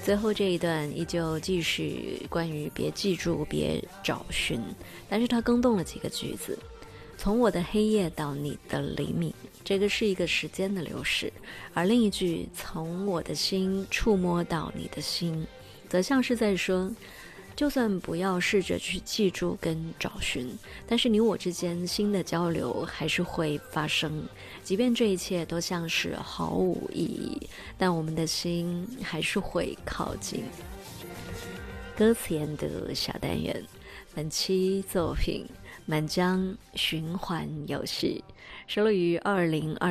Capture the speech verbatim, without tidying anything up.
最后这一段依旧继续关于别记住别找寻，但是它更动了几个句子。从我的黑夜到你的黎明，这个是一个时间的流逝，而另一句从我的心触摸到你的心，则像是在说，就算不要试着去记住跟找寻，但是你我之间心的交流还是会发生，即便这一切都像是毫无意义，但我们的心还是会靠近。歌词研读小单元，本期作品《满江循环游戏》收录于二零二